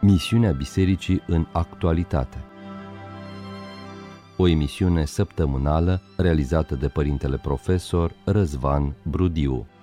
Misiunea Bisericii în actualitate. O emisiune săptămânală realizată de părintele profesor Răzvan Brudiu.